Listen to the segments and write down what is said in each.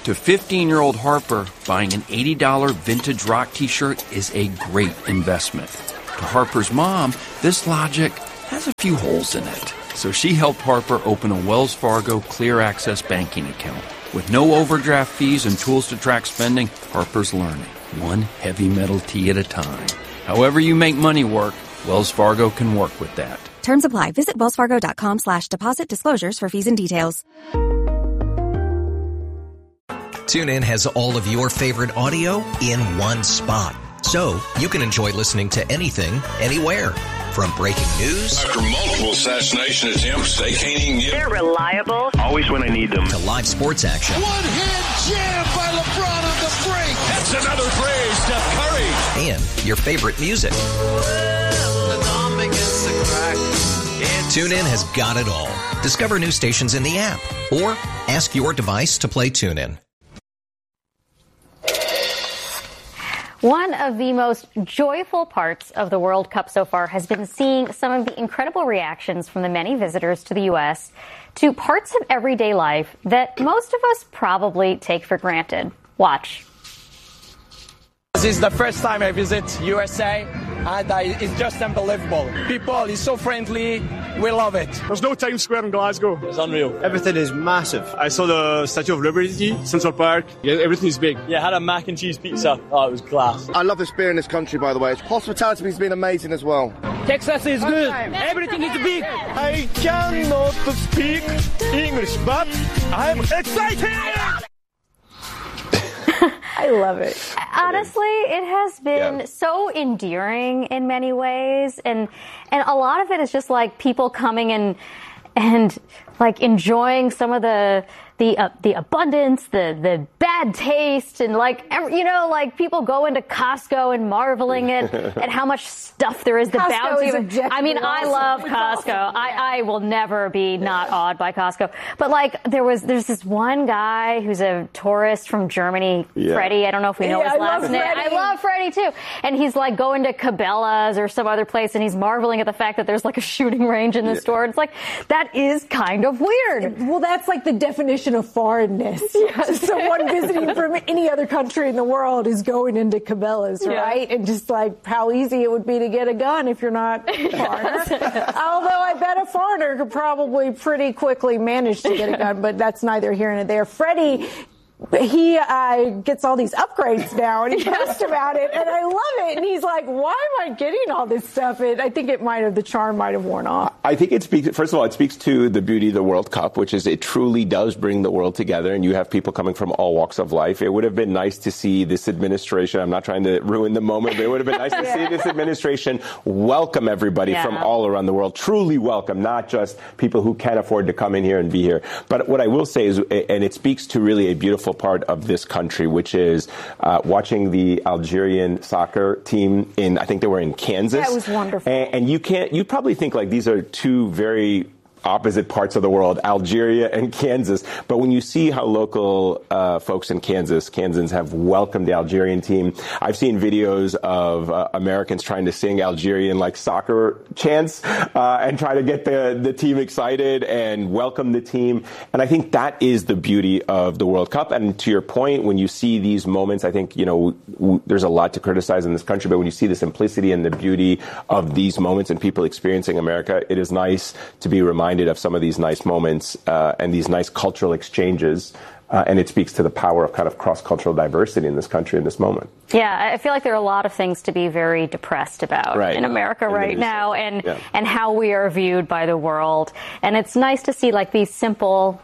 To 15-year-old Harper, buying an $80 vintage rock t-shirt is a great investment. To Harper's mom, this logic has a few holes in it. So she helped Harper open a Wells Fargo Clear Access banking account. With no overdraft fees and tools to track spending, Harper's learning, one heavy metal tea at a time. However you make money work, Wells Fargo can work with that. Terms apply. Visit wellsfargo.com/deposit disclosures for fees and details. TuneIn has all of your favorite audio in one spot. So you can enjoy listening to anything, anywhere. From breaking news. After multiple assassination attempts, they can't even get... They're reliable. Always when I need them. To live sports action. One-hand jam by LeBron on the break. That's another three, Steph Curry. And your favorite music. TuneIn has got it all. Discover new stations in the app or ask your device to play TuneIn. One of the most joyful parts of the World Cup so far has been seeing some of the incredible reactions from the many visitors to the U.S. to parts of everyday life that most of us probably take for granted. Watch. This is the first time I visit USA, and it's just unbelievable. People is so friendly. We love it. There's no Times Square in Glasgow. It's unreal. Everything is massive. I saw the Statue of Liberty, Central Park. Yeah, everything is big. Yeah, I had a mac and cheese pizza. Oh, it was class. I love this beer in this country, by the way. Hospitality has been amazing as well. Texas is good. Everything is big. I cannot speak English, but I'm excited! I love it. Honestly, it has been so endearing in many ways, and a lot of it is just like people coming and like enjoying some of the abundance, the bad taste, and like people go into Costco and marveling at how much stuff there is. The bounty. I mean, I love Costco. I will never be not awed by Costco. But like there's this one guy who's a tourist from Germany, Freddie. I don't know if we know his last name. I love Freddie too. And he's like going to Cabela's or some other place, and he's marveling at the fact that there's like a shooting range in the store. It's like that is kind of weird. Well, that's like the definition of foreignness. Yes. Someone visiting from any other country in the world is going into Cabela's, right? And just like how easy it would be to get a gun if you're not a foreigner. Although I bet a foreigner could probably pretty quickly manage to get a gun, but that's neither here nor there. Freddie, he gets all these upgrades now, and he posts about it, and I love it. And he's like, why am I getting all this stuff? And I think the charm might have worn off. I think it speaks, first of all, it speaks to the beauty of the World Cup, which is it truly does bring the world together, and you have people coming from all walks of life. It would have been nice to see this administration, I'm not trying to ruin the moment, but it would have been nice to see this administration welcome everybody from all around the world, truly welcome, not just people who can't afford to come in here and be here. But what I will say is, and it speaks to really a beautiful part of this country, which is watching the Algerian soccer team I think they were in Kansas. That was wonderful. And you probably think like these are two very opposite parts of the world, Algeria and Kansas. But when you see how local folks in Kansans have welcomed the Algerian team, I've seen videos of Americans trying to sing Algerian like soccer chants and try to get the team excited and welcome the team. And I think that is the beauty of the World Cup. And to your point, when you see these moments, I think, there's a lot to criticize in this country, but when you see the simplicity and the beauty of these moments and people experiencing America, it is nice to be reminded of some of these nice moments and these nice cultural exchanges. And it speaks to the power of kind of cross-cultural diversity in this country in this moment. Yeah, I feel like there are a lot of things to be very depressed about in America right now and how we are viewed by the world. And it's nice to see like these simple,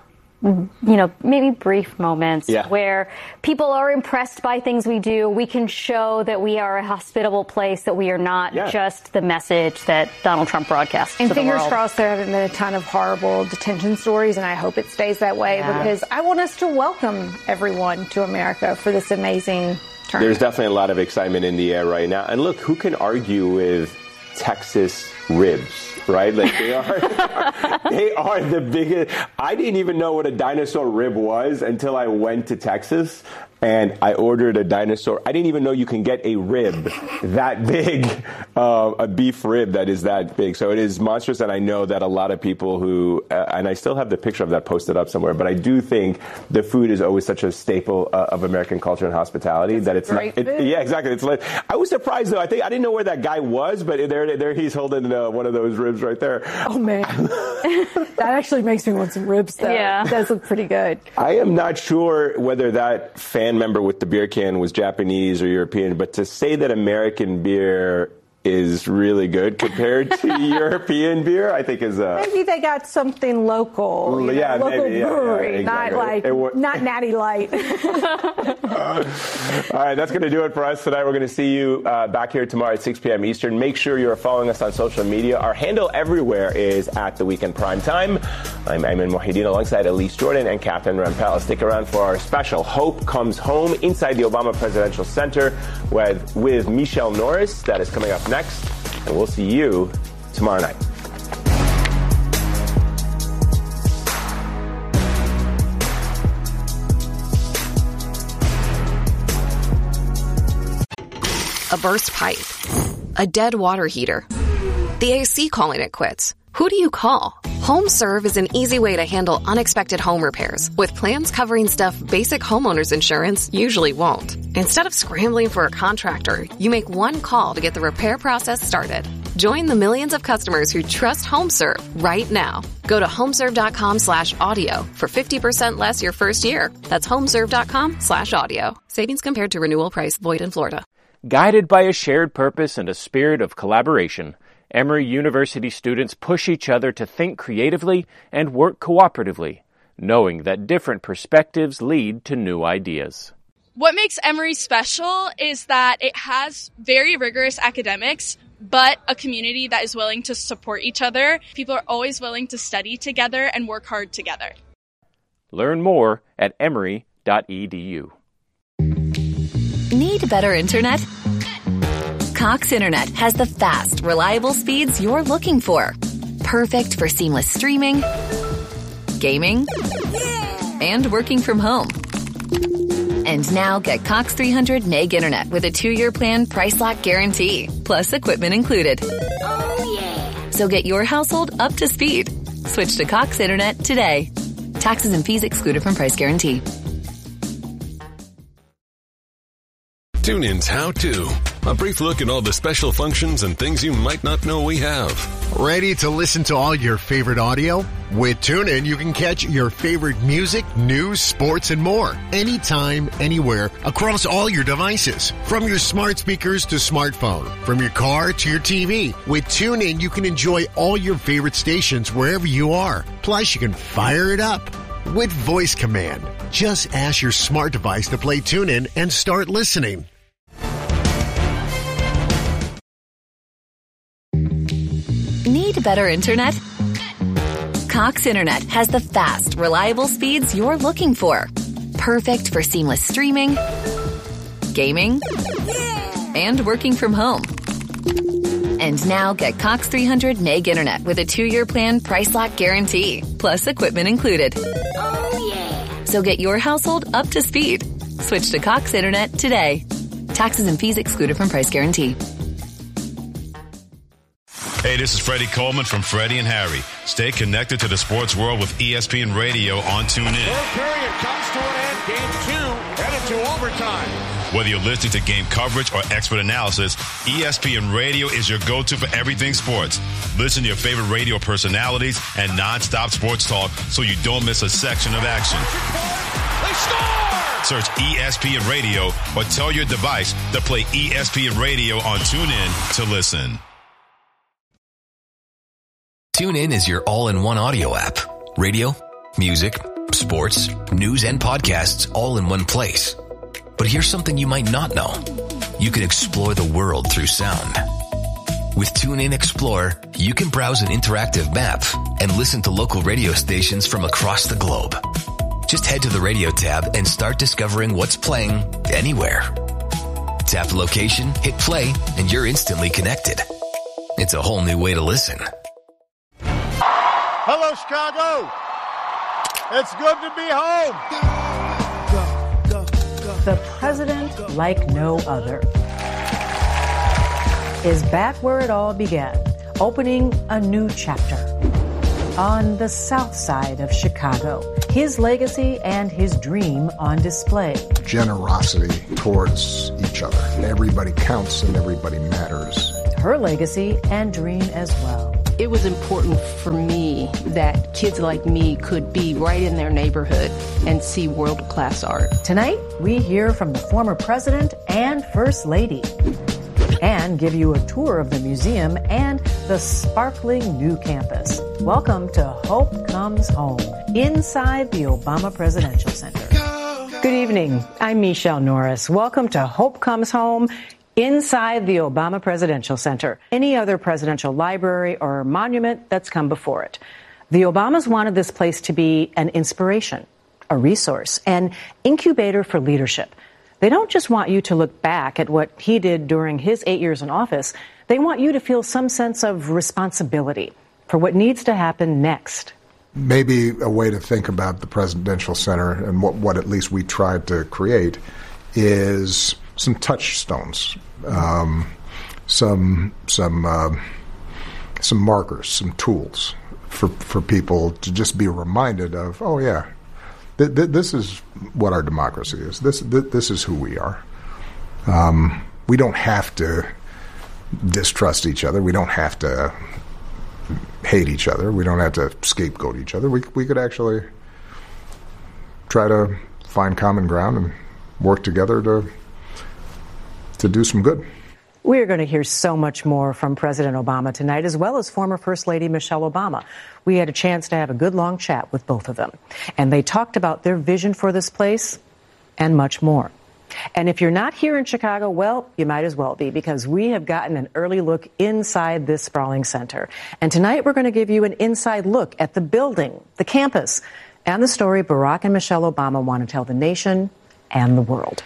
maybe brief moments where people are impressed by things we do. We can show that we are a hospitable place, that we are not just the message that Donald Trump broadcasts to the world. And fingers crossed there haven't been a ton of horrible detention stories, and I hope it stays that way because I want us to welcome everyone to America for this amazing turn. There's definitely a lot of excitement in the air right now. And look, who can argue with Texas ribs? right? Like they are the biggest. I didn't even know what a dinosaur rib was until I went to Texas and I ordered a dinosaur. I didn't even know you can get a rib that big, a beef rib that is that big. So it is monstrous, and I know that a lot of people who, and I still have the picture of that posted up somewhere, but I do think the food is always such a staple of American culture and hospitality that it's not. Yeah, exactly. It's like, I was surprised though. I didn't know where that guy was, but there he's holding one of those ribs right there. Oh man, that actually makes me want some ribs though. Yeah. It does look pretty good. I am not sure whether that fan member with the beer can was Japanese or European, but to say that American beer is really good compared to European beer, I think is maybe they got something local. Local brewery, exactly. not Natty Light. All right, that's going to do it for us tonight. We're going to see you back here tomorrow at 6 p.m. Eastern. Make sure you're following us on social media. Our handle everywhere is @TheWeekend Primetime. I'm Ayman Mohideen alongside Elise Jordan and Catherine Rampell. Stick around for our special Hope Comes Home inside the Obama Presidential Center with Michelle Norris. That is coming up next, and we'll see you tomorrow night. A burst pipe, a dead water heater, the AC calling it quits. Who do you call? HomeServe is an easy way to handle unexpected home repairs with plans covering stuff basic homeowners insurance usually won't. Instead of scrambling for a contractor, you make one call to get the repair process started. Join the millions of customers who trust HomeServe right now. Go to homeserve.com/audio for 50% less your first year. That's homeserve.com/audio. Savings compared to renewal price void in Florida. Guided by a shared purpose and a spirit of collaboration, Emory University students push each other to think creatively and work cooperatively, knowing that different perspectives lead to new ideas. What makes Emory special is that it has very rigorous academics, but a community that is willing to support each other. People are always willing to study together and work hard together. Learn more at emory.edu. Need better internet? Cox Internet has the fast, reliable speeds you're looking for. Perfect for seamless streaming, gaming, and working from home. And now get Cox 300 meg internet with a 2-year plan price lock guarantee, plus equipment included. Oh yeah! So get your household up to speed. Switch to Cox Internet today. Taxes and fees excluded from price guarantee. TuneIn's How To. A brief look at all the special functions and things you might not know we have. Ready to listen to all your favorite audio? With TuneIn, you can catch your favorite music, news, sports, and more. Anytime, anywhere, across all your devices. From your smart speakers to smartphone. From your car to your TV. With TuneIn, you can enjoy all your favorite stations wherever you are. Plus, you can fire it up with voice command. Just ask your smart device to play TuneIn and start listening. Need better internet? Cox Internet has the fast, reliable speeds you're looking for. Perfect for seamless streaming, gaming, and working from home. And now get Cox 300 meg internet with a 2-year plan price lock guarantee, plus equipment included. Oh yeah! So get your household up to speed. Switch to Cox Internet today. Taxes and fees excluded from price guarantee. Hey, this is Freddie Coleman from Freddie and Harry. Stay connected to the sports world with ESPN Radio on TuneIn. Third period comes to an end. Game 2 headed to overtime. Whether you're listening to game coverage or expert analysis, ESPN Radio is your go-to for everything sports. Listen to your favorite radio personalities and non-stop sports talk so you don't miss a section of action. They score! Search ESPN Radio or tell your device to play ESPN Radio on TuneIn to listen. TuneIn is your all-in-one audio app. Radio, music, sports, news, and podcasts all in one place. But here's something you might not know. You can explore the world through sound. With TuneIn Explore, you can browse an interactive map and listen to local radio stations from across the globe. Just head to the radio tab and start discovering what's playing anywhere. Tap the location, hit play, and you're instantly connected. It's a whole new way to listen. Hello, Chicago. It's good to be home. The president, like no other, is back where it all began, opening a new chapter on the south side of Chicago. His legacy and his dream on display. Generosity towards each other. Everybody counts and everybody matters. Her legacy and dream as well. It was important for me that kids like me could be right in their neighborhood and see world-class art. Tonight, we hear from the former president and first lady and give you a tour of the museum and the sparkling new campus. Welcome to Hope Comes Home, inside the Obama Presidential Center. Good evening. I'm Michelle Norris. Welcome to Hope Comes Home, inside the Obama Presidential Center. Any other presidential library or monument that's come before it. The Obamas wanted this place to be an inspiration, a resource, an incubator for leadership. They don't just want you to look back at what he did during his 8 years in office. They want you to feel some sense of responsibility for what needs to happen next. Maybe a way to think about the Presidential Center and what at least we tried to create is some touchstones, some markers, some tools for people to just be reminded of, oh yeah, this is what our democracy is. This is who we are. We don't have to distrust each other. We don't have to hate each other. We don't have to scapegoat each other. We could actually try to find common ground and work together to do some good. We are going to hear so much more from President Obama tonight, as well as former First Lady Michelle Obama. We had a chance to have a good long chat with both of them, and they talked about their vision for this place and much more. And if you're not here in Chicago, well, you might as well be, because we have gotten an early look inside this sprawling center. And tonight we're going to give you an inside look at the building, the campus, and the story Barack and Michelle Obama want to tell the nation and the world.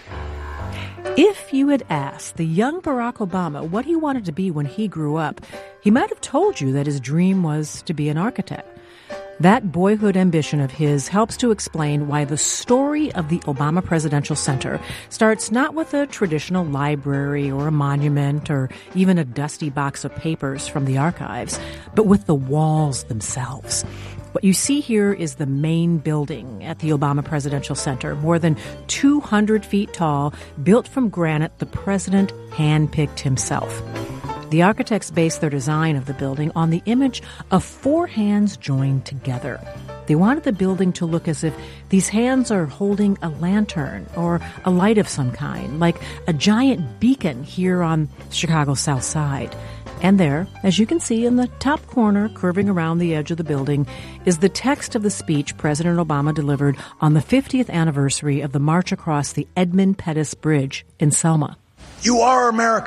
If you had asked the young Barack Obama what he wanted to be when he grew up, he might have told you that his dream was to be an architect. That boyhood ambition of his helps to explain why the story of the Obama Presidential Center starts not with a traditional library or a monument or even a dusty box of papers from the archives, but with the walls themselves. What you see here is the main building at the Obama Presidential Center, more than 200 feet tall, built from granite the president handpicked himself. The architects based their design of the building on the image of four hands joined together. They wanted the building to look as if these hands are holding a lantern or a light of some kind, like a giant beacon here on Chicago's South Side. And there, as you can see in the top corner, curving around the edge of the building, is the text of the speech President Obama delivered on the 50th anniversary of the March across the Edmund Pettus Bridge in Selma. You are America,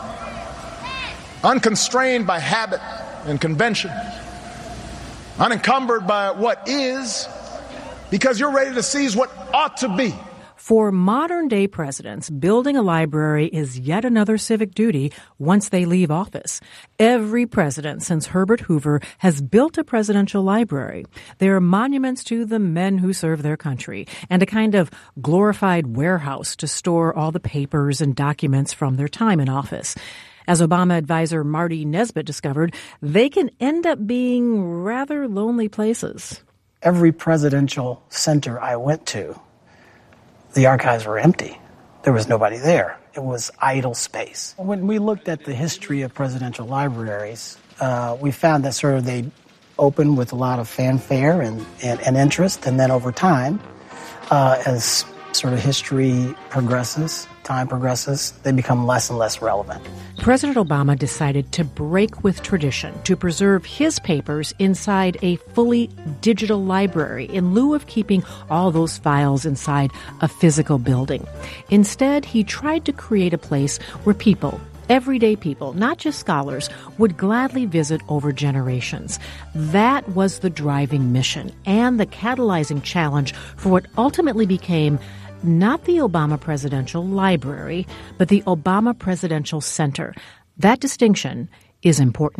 unconstrained by habit and convention, unencumbered by what is, because you're ready to seize what ought to be. For modern-day presidents, building a library is yet another civic duty once they leave office. Every president since Herbert Hoover has built a presidential library. They are monuments to the men who served their country and a kind of glorified warehouse to store all the papers and documents from their time in office. As Obama advisor Marty Nesbitt discovered, they can end up being rather lonely places. Every presidential center I went to, the archives were empty. There was nobody there. It was idle space. When we looked at the history of presidential libraries, we found that sort of they opened with a lot of fanfare and interest, and then over time, as sort of history progresses, time progresses, they become less and less relevant. President Obama decided to break with tradition to preserve his papers inside a fully digital library in lieu of keeping all those files inside a physical building. Instead, he tried to create a place where people, everyday people, not just scholars, would gladly visit over generations. That was the driving mission and the catalyzing challenge for what ultimately became not the Obama Presidential Library, but the Obama Presidential Center. That distinction is important.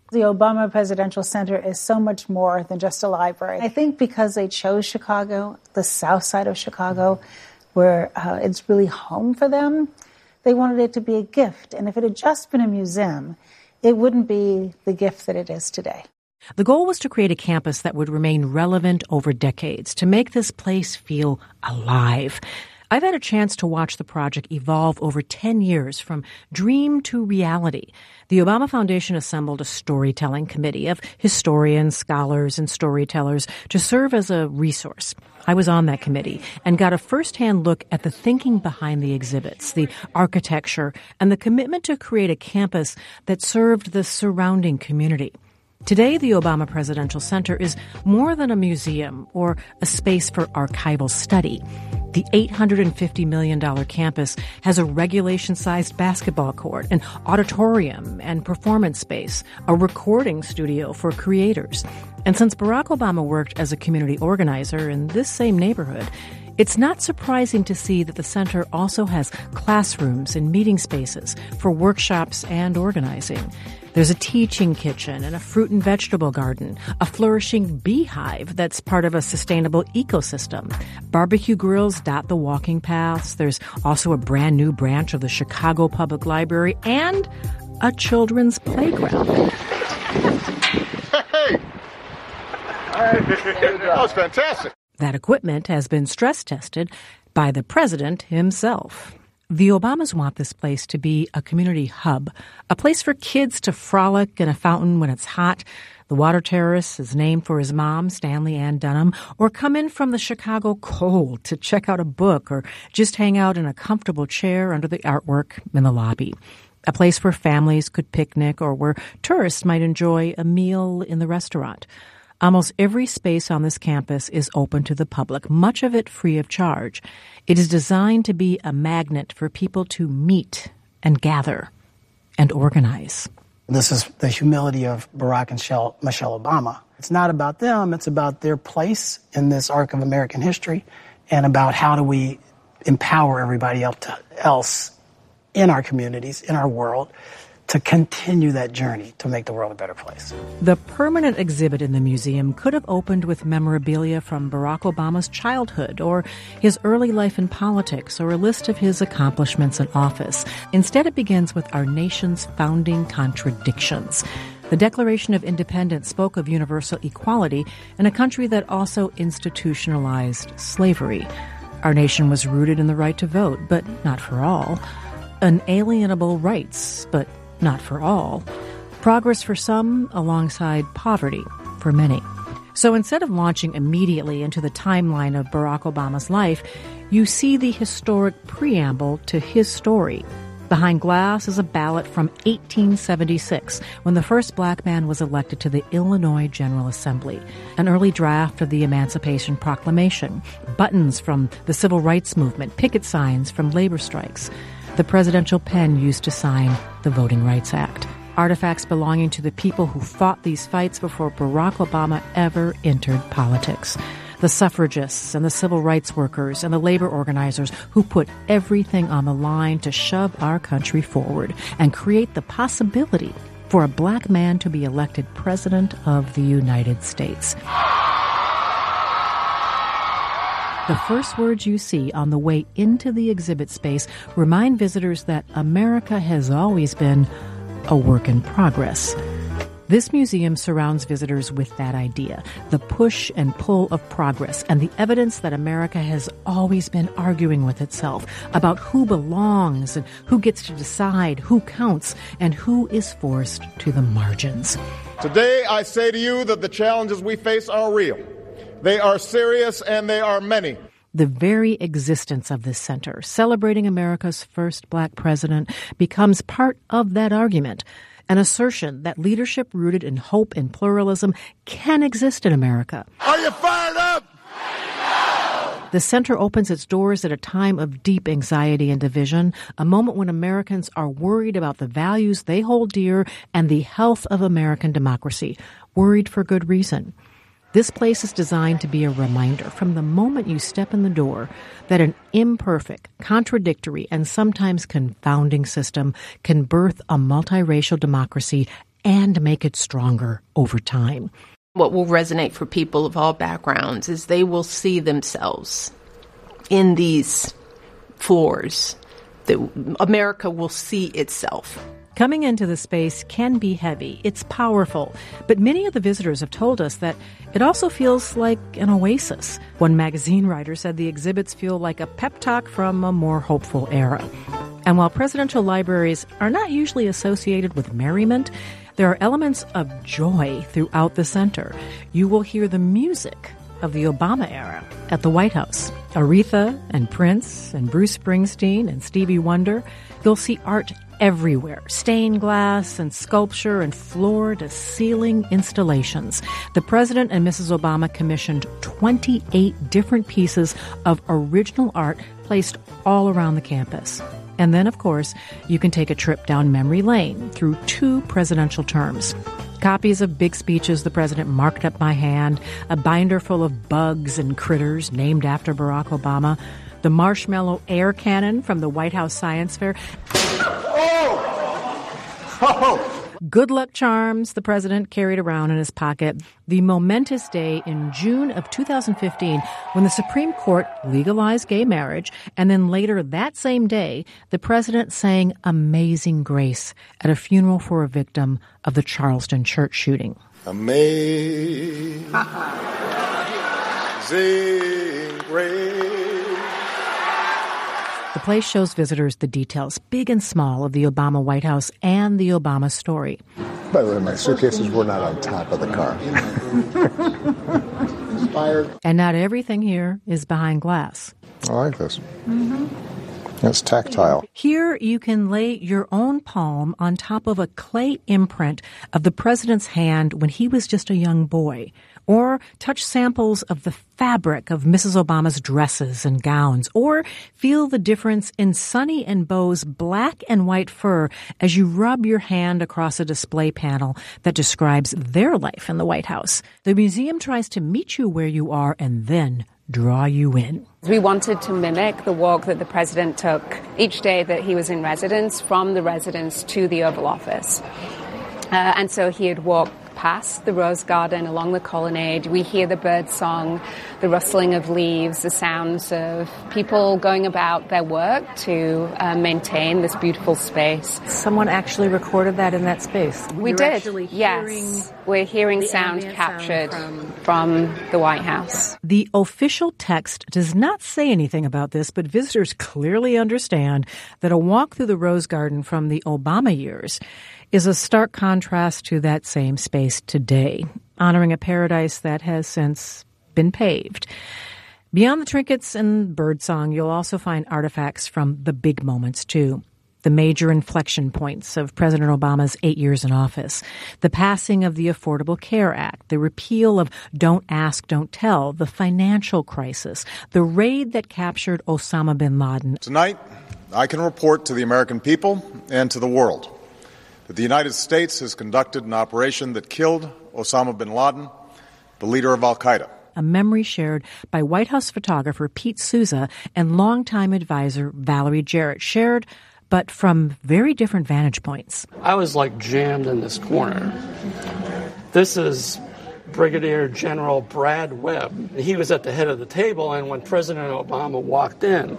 The Obama Presidential Center is so much more than just a library. I think because they chose Chicago, the south side of Chicago, where it's really home for them, they wanted it to be a gift. And if it had just been a museum, it wouldn't be the gift that it is today. The goal was to create a campus that would remain relevant over decades, to make this place feel alive. I've had a chance to watch the project evolve over 10 years, from dream to reality. The Obama Foundation assembled a storytelling committee of historians, scholars, and storytellers to serve as a resource. I was on that committee and got a first-hand look at the thinking behind the exhibits, the architecture, and the commitment to create a campus that served the surrounding community. Today, the Obama Presidential Center is more than a museum or a space for archival study. The $850 million campus has a regulation-sized basketball court, an auditorium and performance space, a recording studio for creators. And since Barack Obama worked as a community organizer in this same neighborhood, it's not surprising to see that the center also has classrooms and meeting spaces for workshops and organizing. There's a teaching kitchen and a fruit and vegetable garden, a flourishing beehive that's part of a sustainable ecosystem. Barbecue grills dot the walking paths. There's also a brand new branch of the Chicago Public Library and a children's playground. Hey! That was fantastic. That equipment has been stress tested by the president himself. The Obamas want this place to be a community hub, a place for kids to frolic in a fountain when it's hot. The water terrace is named for his mom, Stanley Ann Dunham, or come in from the Chicago cold to check out a book or just hang out in a comfortable chair under the artwork in the lobby. A place where families could picnic or where tourists might enjoy a meal in the restaurant. Almost every space on this campus is open to the public, much of it free of charge. It is designed to be a magnet for people to meet and gather and organize. This is the humility of Barack and Michelle Obama. It's not about them, it's about their place in this arc of American history and about how do we empower everybody else in our communities, in our world, to continue that journey to make the world a better place. The permanent exhibit in the museum could have opened with memorabilia from Barack Obama's childhood or his early life in politics or a list of his accomplishments in office. Instead, it begins with our nation's founding contradictions. The Declaration of Independence spoke of universal equality in a country that also institutionalized slavery. Our nation was rooted in the right to vote, but not for all. Unalienable rights, but not for all. Progress for some alongside poverty for many. So instead of launching immediately into the timeline of Barack Obama's life, you see the historic preamble to his story. Behind glass is a ballot from 1876, when the first black man was elected to the Illinois General Assembly, an early draft of the Emancipation Proclamation, buttons from the Civil Rights Movement, picket signs from labor strikes, the presidential pen used to sign the Voting Rights Act, artifacts belonging to the people who fought these fights before Barack Obama ever entered politics. The suffragists and the civil rights workers and the labor organizers who put everything on the line to shove our country forward and create the possibility for a black man to be elected president of the United States. The first words you see on the way into the exhibit space remind visitors that America has always been a work in progress. This museum surrounds visitors with that idea, the push and pull of progress, and the evidence that America has always been arguing with itself about who belongs and who gets to decide, who counts, and who is forced to the margins. Today, I say to you that the challenges we face are real. They are serious and they are many. The very existence of this center, celebrating America's first black president, becomes part of that argument, an assertion that leadership rooted in hope and pluralism can exist in America. Are you fired up? The center opens its doors at a time of deep anxiety and division, a moment when Americans are worried about the values they hold dear and the health of American democracy, worried for good reason. This place is designed to be a reminder from the moment you step in the door that an imperfect, contradictory, and sometimes confounding system can birth a multiracial democracy and make it stronger over time. What will resonate for people of all backgrounds is they will see themselves in these floors. That America will see itself. Coming into the space can be heavy. It's powerful. But many of the visitors have told us that it also feels like an oasis. One magazine writer said the exhibits feel like a pep talk from a more hopeful era. And while presidential libraries are not usually associated with merriment, there are elements of joy throughout the center. You will hear the music of the Obama era at the White House. Aretha and Prince and Bruce Springsteen and Stevie Wonder. You'll see art everywhere. Stained glass and sculpture and floor-to-ceiling installations. The President and Mrs. Obama commissioned 28 different pieces of original art placed all around the campus. And then, of course, you can take a trip down memory lane through 2 presidential terms. Copies of big speeches the president marked up by hand, a binder full of bugs and critters named after Barack Obama, the marshmallow air cannon from the White House Science Fair. Good luck charms the president carried around in his pocket. The momentous day in June of 2015 when the Supreme Court legalized gay marriage, and then later that same day, the president sang Amazing Grace at a funeral for a victim of the Charleston church shooting. Amazing Grace. The place shows visitors the details, big and small, of the Obama White House and the Obama story. By the way, my suitcases were not on top of the car. And not everything here is behind glass. I like this. Mm-hmm. It's tactile. Here you can lay your own palm on top of a clay imprint of the president's hand when he was just a young boy, or touch samples of the fabric of Mrs. Obama's dresses and gowns, or feel the difference in Sonny and Bo's black and white fur as you rub your hand across a display panel that describes their life in the White House. The museum tries to meet you where you are and then draw you in. We wanted to mimic the walk that the president took each day that he was in residence, from the residence to the Oval Office. And so he would walk past the Rose Garden, along the colonnade. We hear the bird song, the rustling of leaves, the sounds of people going about their work to maintain this beautiful space. Someone actually recorded that in that space. We did, yes. We're hearing sound captured from the White House. The official text does not say anything about this, but visitors clearly understand that a walk through the Rose Garden from the Obama years is a stark contrast to that same space today, honoring a paradise that has since been paved. Beyond the trinkets and birdsong, you'll also find artifacts from the big moments, too. The major inflection points of President Obama's 8 years in office, the passing of the Affordable Care Act, the repeal of Don't Ask, Don't Tell, the financial crisis, the raid that captured Osama bin Laden. Tonight, I can report to the American people and to the world that the United States has conducted an operation that killed Osama bin Laden, the leader of al-Qaeda. A memory shared by White House photographer Pete Souza and longtime advisor Valerie Jarrett, shared but from very different vantage points. I was like jammed in this corner. This is Brigadier General Brad Webb. He was at the head of the table, and when President Obama walked in,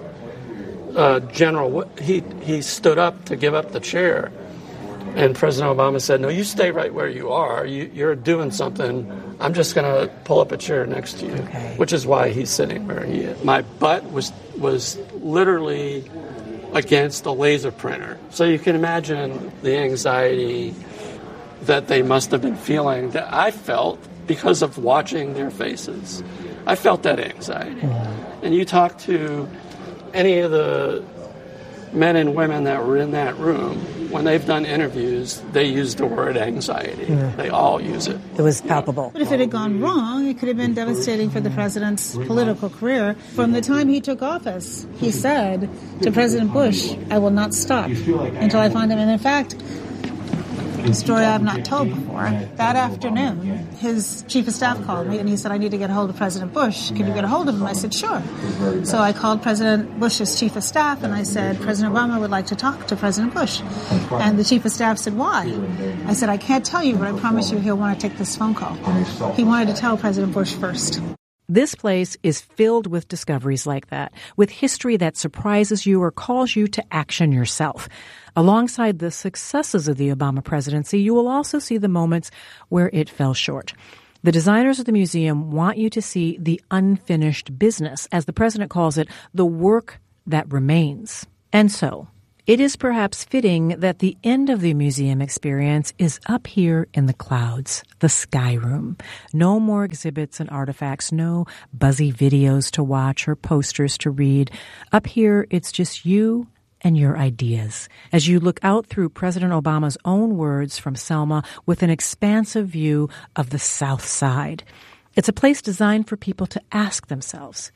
he stood up to give up the chair. And President Obama said, "No, you stay right where you are. You're doing something. I'm just going to pull up a chair next to you," okay. Which is why he's sitting where he is. My butt was literally against a laser printer. So you can imagine the anxiety that they must have been feeling, that I felt because of watching their faces. I felt that anxiety. Mm-hmm. And you talk to any of the men and women that were in that room, when they've done interviews, they use the word anxiety. Mm. They all use it. It was palpable. But if it had gone wrong, it could have been devastating for the president's political career. From the time he took office, he said to President Bush, "I will not stop until I find him." And in fact, a story I've not told before. That afternoon, his chief of staff called me and he said, I need to get a hold of President Bush. Can you get a hold of him? I said, sure. So I called President Bush's chief of staff and I said, President Obama would like to talk to President Bush. And the chief of staff said, why? I said, I can't tell you, but I promise you he'll want to take this phone call. He wanted to tell President Bush first. This place is filled with discoveries like that, with history that surprises you or calls you to action yourself. Alongside the successes of the Obama presidency, you will also see the moments where it fell short. The designers of the museum want you to see the unfinished business, as the president calls it, the work that remains. And so, it is perhaps fitting that the end of the museum experience is up here in the clouds, the sky room. No more exhibits and artifacts, no buzzy videos to watch or posters to read. Up here, it's just you and your ideas. As you look out through President Obama's own words from Selma with an expansive view of the South Side. It's a place designed for people to ask themselves,